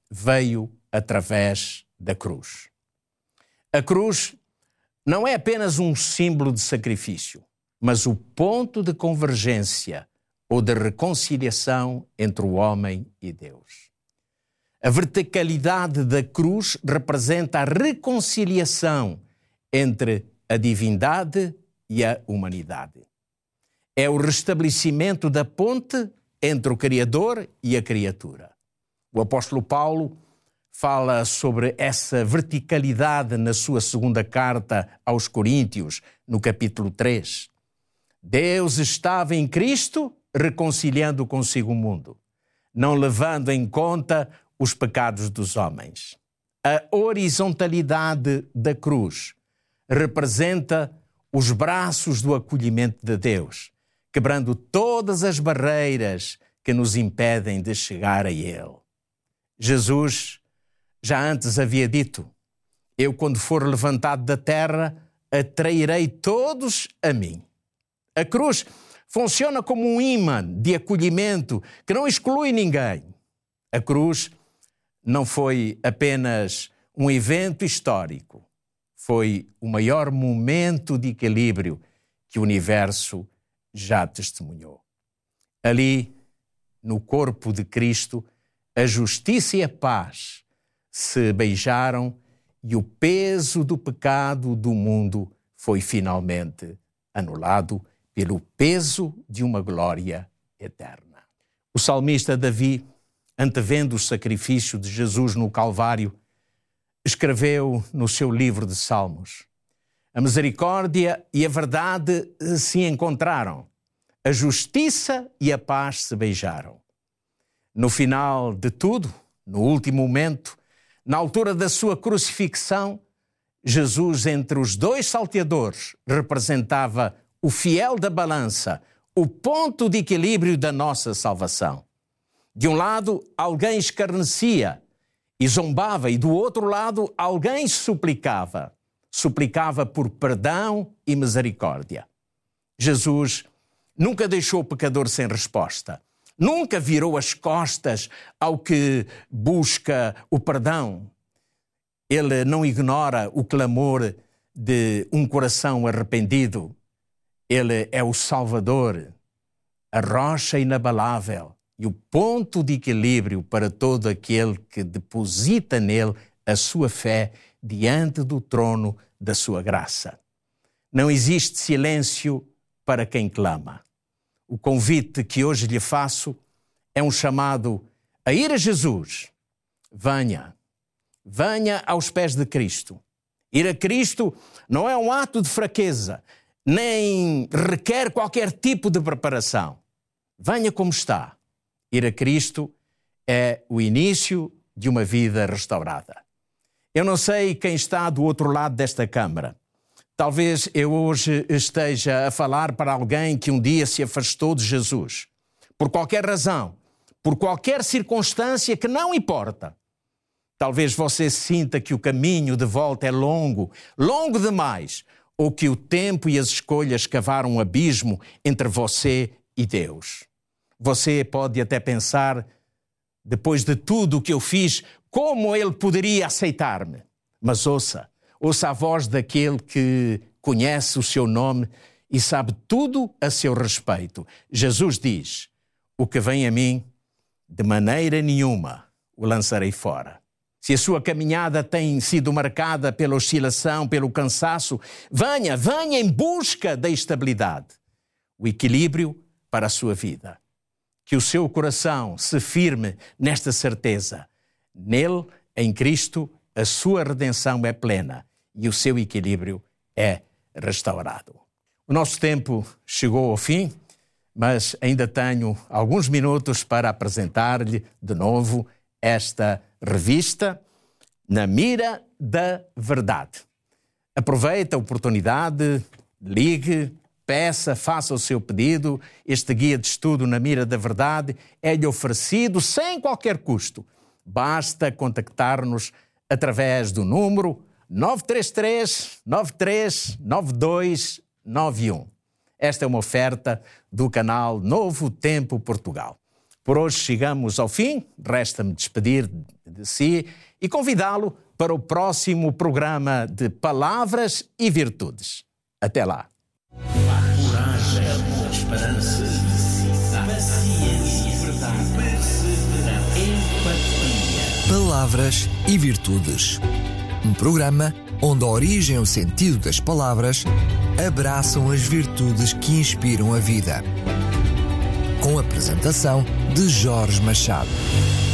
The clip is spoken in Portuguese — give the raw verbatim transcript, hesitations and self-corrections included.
veio através da cruz. A cruz não é apenas um símbolo de sacrifício, mas o ponto de convergência ou de reconciliação entre o homem e Deus. A verticalidade da cruz representa a reconciliação entre a divindade e a humanidade. É o restabelecimento da ponte entre o Criador e a criatura. O apóstolo Paulo fala sobre essa verticalidade na sua segunda carta aos Coríntios, no capítulo três. Deus estava em Cristo reconciliando consigo o mundo, não levando em conta os pecados dos homens. A horizontalidade da cruz representa os braços do acolhimento de Deus, quebrando todas as barreiras que nos impedem de chegar a Ele. Jesus já antes havia dito: eu, quando for levantado da terra, atrairei todos a mim. A cruz funciona como um ímã de acolhimento que não exclui ninguém. A cruz não foi apenas um evento histórico, foi o maior momento de equilíbrio que o universo já testemunhou. Ali, no corpo de Cristo, a justiça e a paz se beijaram e o peso do pecado do mundo foi finalmente anulado pelo peso de uma glória eterna. O salmista Davi, antevendo o sacrifício de Jesus no Calvário, escreveu no seu livro de Salmos: a misericórdia e a verdade se encontraram, a justiça e a paz se beijaram. No final de tudo, no último momento, na altura da sua crucifixão, Jesus, entre os dois salteadores, representava o fiel da balança, o ponto de equilíbrio da nossa salvação. De um lado, alguém escarnecia e zombava, e do outro lado, alguém suplicava. Suplicava por perdão e misericórdia. Jesus nunca deixou o pecador sem resposta. Nunca virou as costas ao que busca o perdão. Ele não ignora o clamor de um coração arrependido. Ele é o Salvador, a rocha inabalável e o ponto de equilíbrio para todo aquele que deposita nele a sua fé diante do trono da sua graça. Não existe silêncio para quem clama. O convite que hoje lhe faço é um chamado a ir a Jesus. Venha, venha aos pés de Cristo. Ir a Cristo não é um ato de fraqueza, nem requer qualquer tipo de preparação. Venha como está. Ir a Cristo é o início de uma vida restaurada. Eu não sei quem está do outro lado desta câmara. Talvez eu hoje esteja a falar para alguém que um dia se afastou de Jesus. Por qualquer razão, por qualquer circunstância que não importa. Talvez você sinta que o caminho de volta é longo, longo demais, ou que o tempo e as escolhas cavaram um abismo entre você e Deus. Você pode até pensar, depois de tudo o que eu fiz, como Ele poderia aceitar-me? Mas ouça, ouça a voz daquele que conhece o seu nome e sabe tudo a seu respeito. Jesus diz: o que vem a mim, de maneira nenhuma o lançarei fora. Se a sua caminhada tem sido marcada pela oscilação, pelo cansaço, venha, venha em busca da estabilidade, o equilíbrio para a sua vida. Que o seu coração se firme nesta certeza. Nele, em Cristo, a sua redenção é plena e o seu equilíbrio é restaurado. O nosso tempo chegou ao fim, mas ainda tenho alguns minutos para apresentar-lhe de novo esta revista Na Mira da Verdade. Aproveite a oportunidade, ligue, peça, faça o seu pedido. Este guia de estudo Na Mira da Verdade é-lhe oferecido sem qualquer custo. Basta contactar-nos através do número nove três três, nove três nove dois nove um. Esta é uma oferta do canal Novo Tempo Portugal. Por hoje chegamos ao fim, resta-me despedir de si e convidá-lo para o próximo programa de Palavras e Virtudes. Até lá. Coragem, amor, esperança, paciência, verdade, perseverança, empatia. Palavras e Virtudes. Um programa onde a origem e o sentido das palavras abraçam as virtudes que inspiram a vida. Com a apresentação de Jorge Machado.